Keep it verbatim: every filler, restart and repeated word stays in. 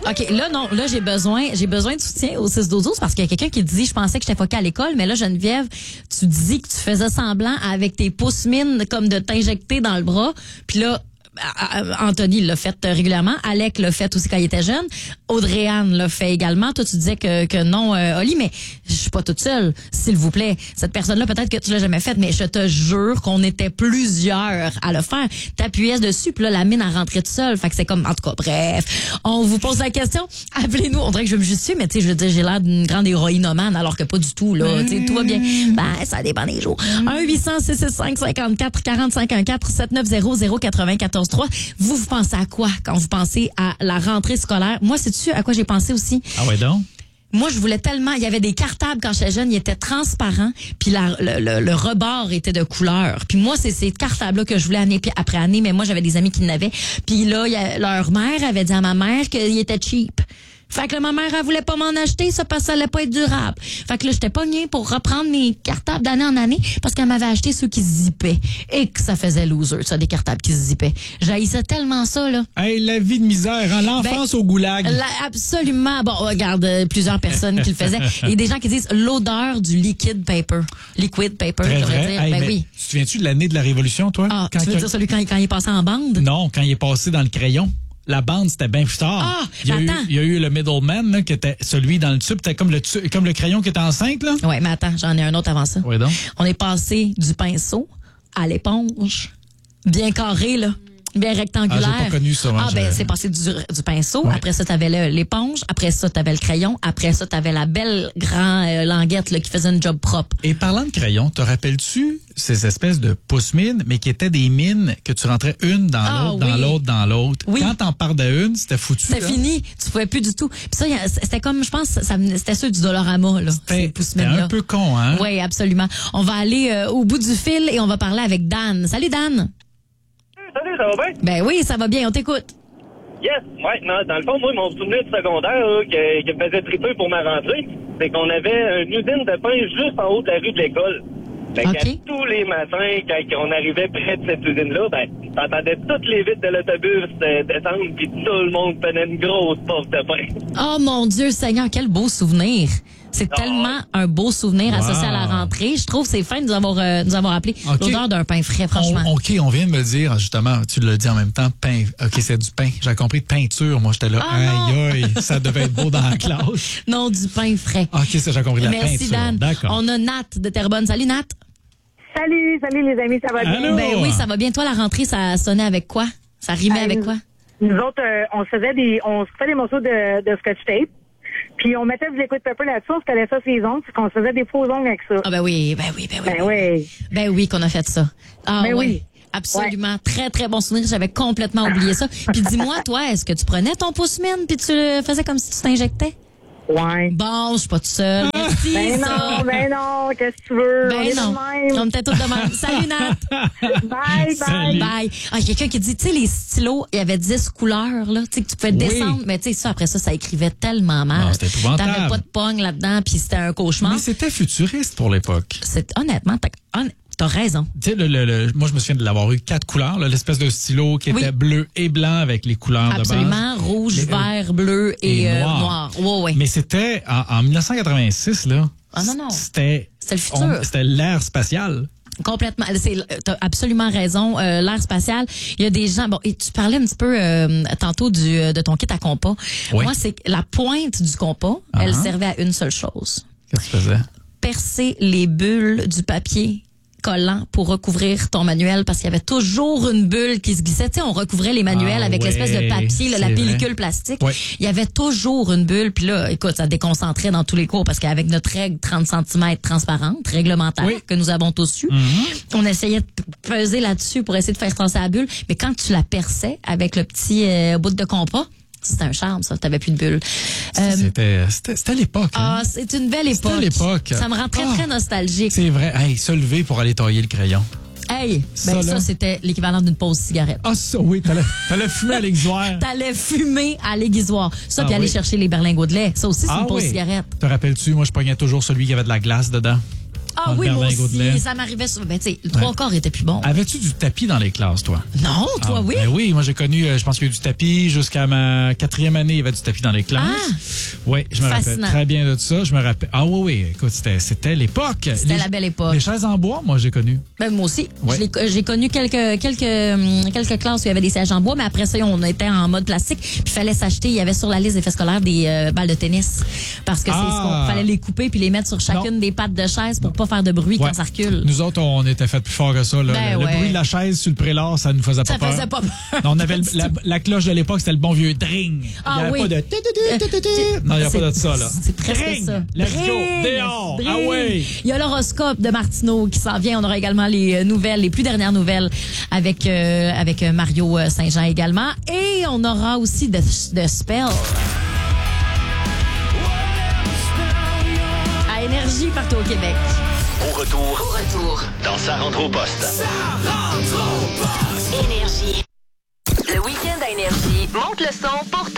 OK, là, non, là, j'ai besoin, j'ai besoin de soutien au six douze parce qu'il y a quelqu'un qui dit, je pensais que j'étais foquée à l'école, mais là, Geneviève, tu dis que tu faisais semblant avec tes pouces mines comme de t'injecter dans le bras. Puis là, Anthony l'a fait régulièrement. Alec l'a fait aussi quand il était jeune. Audrey-Anne l'a fait également. Toi, tu disais que, que non, euh, Oli, mais je suis pas toute seule, s'il vous plaît. Cette personne-là, peut-être que tu l'as jamais faite, mais je te jure qu'on était plusieurs à le faire. T'appuyais dessus, puis là, la mine a rentré toute seule. Fait que c'est comme, en tout cas, bref. On vous pose la question. Appelez-nous. On dirait que je me justifier, mais tu sais, je veux dire, j'ai l'air d'une grande héroïnomane, alors que pas du tout, là. Tu sais, tout va bien. Ben, ça dépend des jours. un huit cents six six cinq cinquante-quatre quarante-cinq quatorze sept neuf zéro zéro quatre-vingt-quatorze trois. Vous, vous pensez à quoi quand vous pensez à la rentrée scolaire? Moi, sais-tu à quoi j'ai pensé aussi? Ah ouais donc? Moi, je voulais tellement... Il y avait des cartables quand j'étais jeune, ils étaient transparents, puis la, le, le, le rebord était de couleur. Puis moi, c'est ces cartables-là que je voulais année après année, mais moi, j'avais des amis qui l'avaient. Puis là, y a, leur mère avait dit à ma mère qu'il était cheap. Fait que là, ma mère, elle voulait pas m'en acheter, ça, parce que ça allait pas être durable. Fait que là, j'étais pognée pour reprendre mes cartables d'année en année, parce qu'elle m'avait acheté ceux qui se zippaient. Et que ça faisait loser, ça, des cartables qui se zippaient. J'haïssais tellement ça, là. Hey, la vie de misère, hein? L'enfance ben, au goulag. La, absolument. Bon, regarde, euh, plusieurs personnes qui le faisaient. Et des gens qui disent l'odeur du liquid paper. Liquid paper, Très je devrais vrai. dire. Hey, ben oui. Tu te souviens-tu de l'année de la Révolution, toi? Ah, quand tu veux quand... dire celui quand, quand il est passé en bande? Non, quand il est passé dans le crayon. La bande, c'était bien plus tard. Ah, il, y a eu, attends. il y a eu le middleman, là, qui était celui dans le tube. C'était comme le, tu- comme le crayon qui était enceinte, là. Oui, mais attends, j'en ai un autre avant ça. Oui, donc. On est passé du pinceau à l'éponge. Bien carré, là. Bien rectangulaire. Ah, j'ai pas connu ça, moi, Ah, ben, je- c'est passé du, du pinceau. Ouais. Après ça, t'avais le- l'éponge. Après ça, t'avais le crayon. Après ça, t'avais la belle grand euh, languette, là, qui faisait une job propre. Et parlant de crayon, te rappelles-tu ces espèces de pouces-mines, mais qui étaient des mines que tu rentrais une dans Ah, l'autre, dans oui. l'autre, dans l'autre. Oui. Quand t'en pardais une, c'était foutu. C'était là. fini. Tu pouvais plus du tout. Puis ça, y a- c'était comme, je pense, ça, venait- c'était ceux du Dollarama, là. C'était ces c'était pouces-mines-là. un peu con, hein? Oui, absolument. On va aller euh, au bout du fil et on va parler avec Dan. Salut, Dan. Salut, ça va bien? Ben oui, ça va bien. On t'écoute. Yes! Ouais, non, dans le fond, moi, mon souvenir du secondaire là, que- qui me faisait triper pour ma rentrée, c'est qu'on avait une usine de pain juste en haut de la rue de l'école. Fait que OK. tous les matins, quand on arrivait près de cette usine-là, ben, t'entendais toutes les vitres de l'autobus euh, descendre, puis tout le monde prenait une grosse porte de pain. Oh mon Dieu Seigneur, quel beau souvenir. C'est Ah, tellement un beau souvenir Wow. associé à la rentrée. Je trouve que c'est fin de nous avoir, euh, nous avoir appelé. OK. L'odeur d'un pain frais, franchement. On, OK, on vient de me le dire, justement, tu l'as dit en même temps, pain. OK, c'est du pain. J'ai compris de peinture. Moi, j'étais là, Ah, aïe, aïe, ça devait être beau dans la classe. Non, du pain frais. OK, c'est j'ai compris de la Merci peinture. Dan. D'accord. On a Nat de Terrebonne. Salut Nat. Salut, salut les amis, ça va bien? Allô? Ben oui, ça va bien. Toi, la rentrée, ça sonnait avec quoi? Ça rimait Euh, avec quoi? Nous autres, euh, on se faisait des, on se fait des morceaux de, de scotch tape, puis on mettait du liquid pepper là-dessus, on se collait ça sur les ongles, puis qu'on se faisait des faux ongles avec ça. Ah ben oui, ben oui, ben oui. Ben oui. Ben oui qu'on a fait ça. Ah Ben ouais. oui. Absolument. Très, très bon souvenir. J'avais complètement oublié ça. Puis dis-moi, toi, est-ce que tu prenais ton pouce-mine puis tu le faisais comme si tu t'injectais? Ouais. Bon, je suis pas toute seule. Merci, Ben ça. non, ben non, qu'est-ce que tu veux? On Ben est non. de même. On était toutes de même. Salut, Nat. Bye, bye. Salut. Bye. Ah, quelqu'un qui dit, tu sais, les stylos, il y avait dix couleurs, là, tu sais, que tu pouvais Oui. descendre. Mais tu sais, ça, après ça, ça écrivait tellement mal. Non, c'était épouvantable. T'avais pas de pogne là-dedans, puis c'était un cauchemar. Mais c'était futuriste pour l'époque. C'est, honnêtement, t'as, hon- t'as raison. Tu sais, le, le, le- moi, je me souviens de l'avoir eu quatre couleurs, là, l'espèce de stylo qui Oui. était bleu et blanc avec les couleurs de base. Absolument. Rouge, Les- vert, bleu et, et euh, noir. noir. Ouais, ouais. Mais c'était en, en mille neuf cent quatre-vingt-six, là. Ah, non, non. C'était. C'était le futur. on- C'était l'ère spatiale. Complètement. C'est, t'as absolument raison. Euh, l'ère spatiale, il y a des gens. Bon, et tu parlais un petit peu euh, tantôt du de ton kit à compas. Oui. Moi, c'est que la pointe du compas, Ah. elle servait à une seule chose: Qu'est-ce que tu faisais? percer les bulles du papier collant pour recouvrir ton manuel, parce qu'il y avait toujours une bulle qui se glissait. Tu sais, on recouvrait les manuels Ah avec ouais, l'espèce de papier, là, la c'est pellicule vrai. plastique. Ouais. Il y avait toujours une bulle. Puis là, écoute, ça déconcentrait dans tous les cours, parce qu'avec notre règle trente centimètres transparente, réglementaire, Oui. que nous avons tous eu, on essayait de peser là-dessus pour essayer de faire penser à la bulle. Mais quand tu la perçais avec le petit euh, bout de compas, c'était un charme, ça. T'avais plus de bulles. Euh, C'était c'était- c'était l'époque. hein. ah, c'est une belle époque. C'était l'époque. Ça me rend très, Ah. très nostalgique. C'est vrai. Hey, se lever pour aller tailler le crayon. Hey, Ça, ben ça, là. c'était l'équivalent d'une pause cigarette. Ah, ça, oui, t'allais t'allais fumer à l'exoire. T'allais fumer à l'aiguisoire. Ça, Ah puis aller oui. chercher les berlingots de lait. Ça aussi, c'est Ah une pause oui. cigarette. Te rappelles-tu, moi, je pognais toujours celui qui avait de la glace dedans. Ah dans le oui, moi berlingot de lait. aussi. Ça m'arrivait souvent. Ben, tu sais, le trois Ouais. quarts était plus bon. Avais-tu du tapis dans les classes, toi? Non, toi, Ah, oui. Ben oui, moi j'ai connu, euh, je pense qu'il y a eu du tapis jusqu'à ma quatrième année, il y avait du tapis dans les classes. Ah! Oui, je me rappelle Fascinant. très bien de ça. Je me rappelle. Ah oui, oui, écoute, c'était, c'était l'époque. C'était Les- la belle époque. Les chaises en bois, moi j'ai connu. Ben, moi aussi. Ouais. Je l'ai- J'ai connu quelques, quelques, hum, quelques classes où il y avait des sièges en bois, mais après ça, on était en mode plastique. Puis il fallait s'acheter, il y avait sur la liste des faits scolaires des euh, balles de tennis. Parce que c'est Ah. ce qu'on fallait les couper puis les mettre sur chacune Non. des pattes de chaise pour pas faire de bruit Ouais. quand ça recule. Nous autres, on était fait plus fort que ça. Là. Ben le, le ouais. bruit de la chaise sur le prélat, ça nous faisait pas Ça peur. faisait pas peur. Non, on avait le- la, la cloche de l'époque, c'était le bon vieux dring. Ah il n'y avait oui. pas de... tu, tu, tu, tu, tu, tu. Non, il n'y a C'est- pas de ça, là. C'est presque Dring! ça. Let's go! Dring! Dehors! Dring! Ah oui! Il y a l'horoscope de Martineau qui s'en vient. On aura également les euh, nouvelles, les plus dernières nouvelles avec, euh, avec euh, Mario euh, Saint-Jean également. Et on aura aussi de, de Spell. À Énergie partout au Québec. Au retour, au retour, dans Sa rentre au poste. Énergie. Le week-end à Énergie monte le son pour